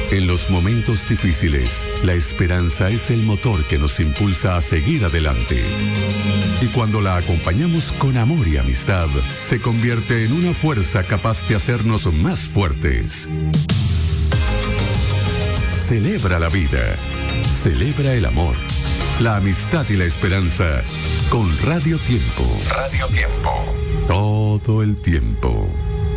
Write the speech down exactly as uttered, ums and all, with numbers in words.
En los momentos difíciles, la esperanza es el motor que nos impulsa a seguir adelante. Y cuando la acompañamos con amor y amistad, se convierte en una fuerza capaz de hacernos más fuertes. Celebra la vida. Celebra el amor, la amistad y la esperanza con Radio Tiempo. Radio Tiempo. Todo el tiempo.